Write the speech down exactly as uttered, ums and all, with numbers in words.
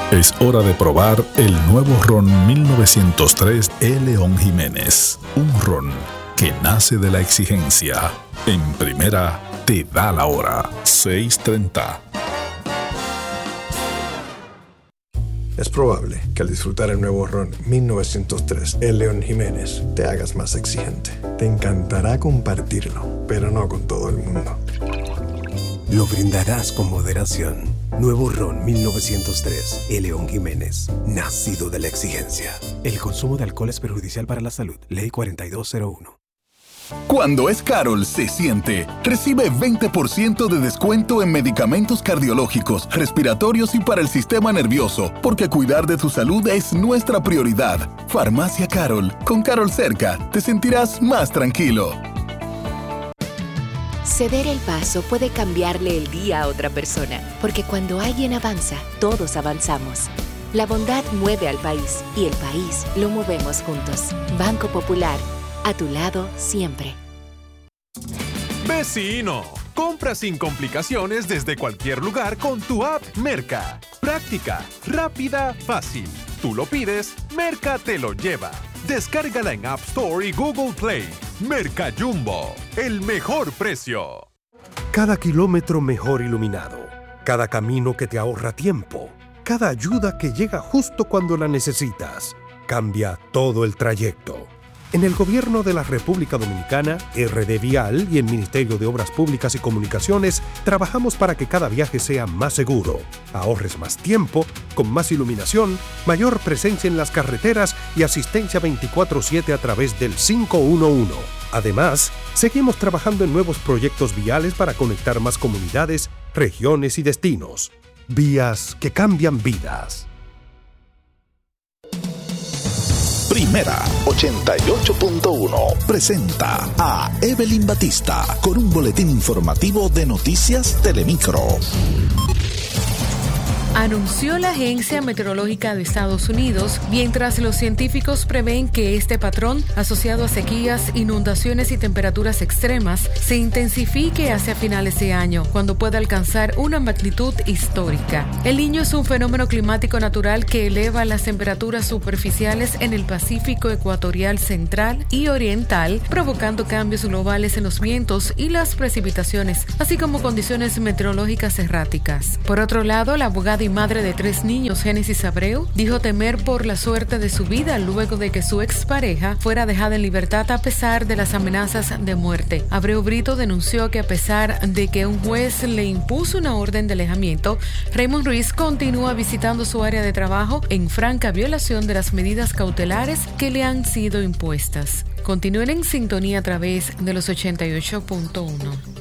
Es hora de probar el nuevo ron mil novecientos tres de León Jiménez. Un ron que nace de la exigencia. En primera, te da la hora. seis treinta. Es probable que al disfrutar el nuevo ron mil novecientos tres de León Jiménez te hagas más exigente. Te encantará compartirlo, pero no con todo el mundo. Lo brindarás con moderación. Nuevo ron mil novecientos tres de León Jiménez, nacido de la exigencia. El consumo de alcohol es perjudicial para la salud. Ley cuarenta y dos cero uno. Cuando es Carol, se siente. Recibe veinte por ciento de descuento en medicamentos cardiológicos, respiratorios y para el sistema nervioso, porque cuidar de tu salud es nuestra prioridad. Farmacia Carol. Con Carol cerca, te sentirás más tranquilo. Ceder el paso puede cambiarle el día a otra persona, porque cuando alguien avanza, todos avanzamos. La bondad mueve al país y el país lo movemos juntos. Banco Popular, a tu lado siempre. Vecino, compra sin complicaciones desde cualquier lugar con tu app Merca. Práctica, rápida, fácil. Tú lo pides, Merca te lo lleva. Descárgala en App Store y Google Play. Merca Jumbo, el mejor precio. Cada kilómetro mejor iluminado, cada camino que te ahorra tiempo, cada ayuda que llega justo cuando la necesitas, cambia todo el trayecto. En el Gobierno de la República Dominicana, R D Vial y el Ministerio de Obras Públicas y Comunicaciones trabajamos para que cada viaje sea más seguro, ahorres más tiempo, con más iluminación, mayor presencia en las carreteras y asistencia veinticuatro siete a través del cinco uno uno. Además, seguimos trabajando en nuevos proyectos viales para conectar más comunidades, regiones y destinos. Vías que cambian vidas. Primera ochenta y ocho punto uno presenta a Evelyn Batista con un boletín informativo de Noticias Telemicro. Anunció la Agencia Meteorológica de Estados Unidos, mientras los científicos prevén que este patrón, asociado a sequías, inundaciones y temperaturas extremas, se intensifique hacia finales de año, cuando pueda alcanzar una magnitud histórica. El Niño es un fenómeno climático natural que eleva las temperaturas superficiales en el Pacífico ecuatorial central y oriental, provocando cambios globales en los vientos y las precipitaciones, así como condiciones meteorológicas erráticas. Por otro lado, la abogada y madre de tres niños, Génesis Abreu, dijo temer por la suerte de su vida luego de que su expareja fuera dejada en libertad a pesar de las amenazas de muerte. Abreu Brito denunció que a pesar de que un juez le impuso una orden de alejamiento, Raymond Ruiz continúa visitando su área de trabajo en franca violación de las medidas cautelares que le han sido impuestas. Continúen en sintonía a través de los ochenta y ocho punto uno.